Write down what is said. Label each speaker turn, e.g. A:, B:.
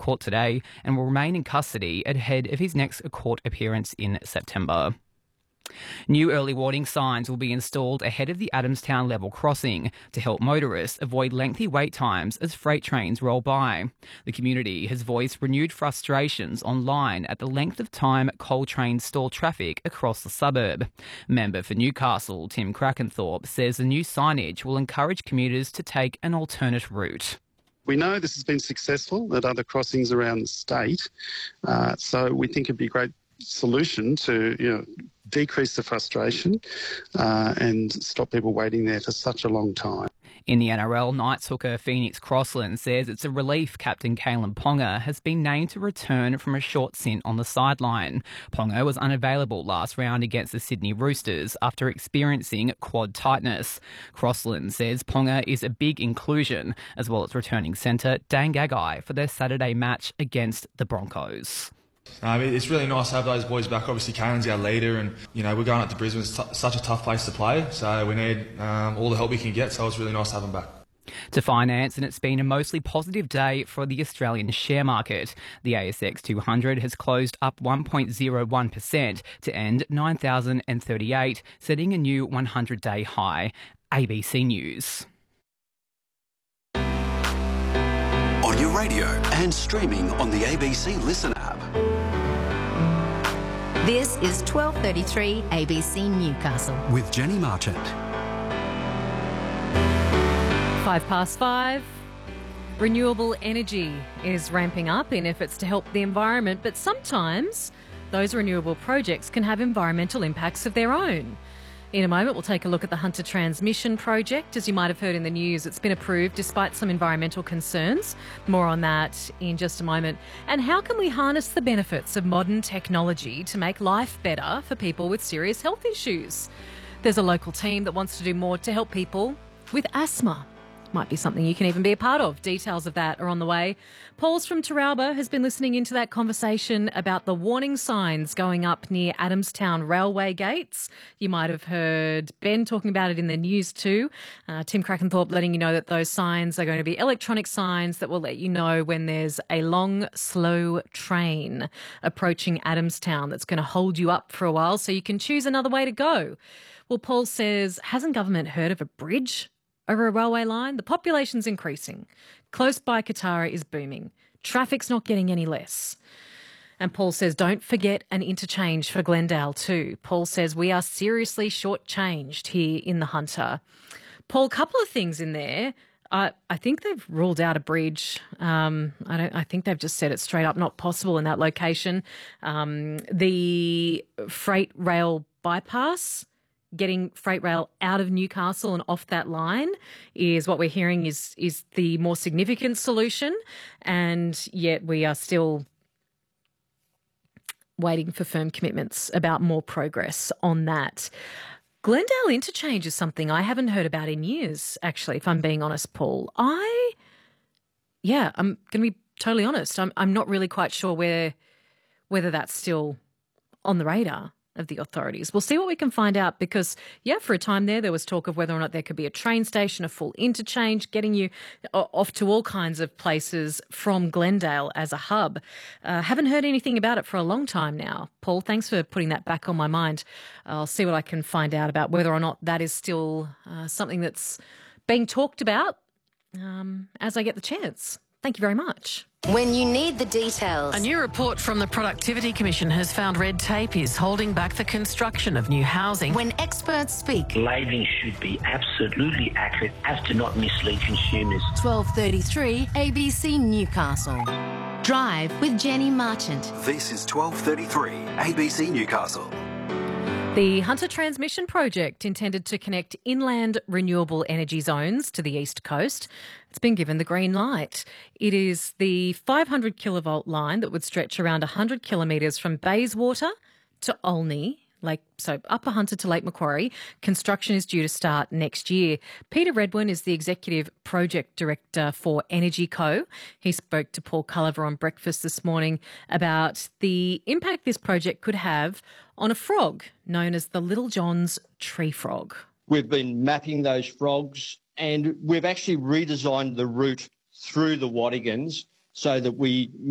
A: court today and will remain in custody ahead of his next court appearance in September. New early warning signs will be installed ahead of the Adamstown level crossing to help motorists avoid lengthy wait times as freight trains roll by. The community has voiced renewed frustrations online at the length of time coal trains stall traffic across the suburb. Member for Newcastle, Tim Crackenthorpe, says the new signage will encourage commuters to take an alternate route.
B: We know this has been successful at other crossings around the state, so we think it'd be a great solution to decrease the frustration and stop people waiting there for such a long time.
A: In the NRL, Knights hooker Phoenix Crossland says it's a relief captain Kalen Ponga has been named to return from a short stint on the sideline. Ponga was unavailable last round against the Sydney Roosters after experiencing quad tightness. Crossland says Ponga is a big inclusion, as well as returning centre Dan Gagai for their Saturday match against the Broncos.
C: It's really nice to have those boys back. Obviously, Kalen's our leader, and we're going up to Brisbane. It's such a tough place to play, so we need all the help we can get. So it's really nice to have them back.
A: To finance, and it's been a mostly positive day for the Australian share market. The ASX 200 has closed up 1.01% to end 9,038, setting a new 100-day high. ABC News.
D: On your radio and streaming on the ABC Listen app.
E: This is 12:33 ABC Newcastle.
D: With Jenny Marchant.
F: 5:05. Renewable energy is ramping up in efforts to help the environment, but sometimes those renewable projects can have environmental impacts of their own. In a moment, we'll take a look at the Hunter Transmission Project. As you might have heard in the news, it's been approved despite some environmental concerns. More on that in just a moment. And how can we harness the benefits of modern technology to make life better for people with serious health issues? There's a local team that wants to do more to help people with asthma. Might be something you can even be a part of. Details of that are on the way. Pauls from Teralba has been listening into that conversation about the warning signs going up near Adamstown railway gates. You might have heard Ben talking about it in the news too. Tim Crackenthorpe letting you know that those signs are going to be electronic signs that will let you know when there's a long, slow train approaching Adamstown that's going to hold you up for a while so you can choose another way to go. Well, Paul says, hasn't government heard of a bridge over a railway line? The population's increasing. Close by Katara is booming. Traffic's not getting any less. And Paul says, don't forget an interchange for Glendale too. Paul says, we are seriously shortchanged here in the Hunter. Paul, a couple of things in there. I think they've ruled out a bridge. I think they've just said it's straight up not possible in that location. The freight rail bypass, getting freight rail out of Newcastle and off that line is what we're hearing is the more significant solution, and yet we are still waiting for firm commitments about more progress on that. Glendale Interchange is something I haven't heard about in years, actually, if I'm being honest, Paul. I'm going to be totally honest. I'm not really quite sure whether that's still on the radar of the authorities. We'll see what we can find out because, for a time there was talk of whether or not there could be a train station, a full interchange, getting you off to all kinds of places from Glendale as a hub. Haven't heard anything about it for a long time now. Paul, thanks for putting that back on my mind. I'll see what I can find out about whether or not that is still something that's being talked about as I get the chance. Thank you very much.
E: When you need the details.
G: A new report from the Productivity Commission has found red tape is holding back the construction of new housing.
E: When experts speak.
H: Labelling should be absolutely accurate as to not mislead consumers.
E: 12:33 ABC Newcastle. Drive with Jenny Marchant.
D: This is 12:33 ABC Newcastle.
F: The Hunter Transmission Project, intended to connect inland renewable energy zones to the east coast, it's been given the green light. It is the 500 kilovolt line that would stretch around 100 kilometres from Bayswater to Olney, so Upper Hunter to Lake Macquarie. Construction is due to start next year. Peter Redwin is the Executive Project Director for Energy Co. He spoke to Paul Culliver on Breakfast this morning about the impact this project could have on a frog known as the Little John's tree frog.
I: We've been mapping those frogs and we've actually redesigned the route through the Wattigans so that we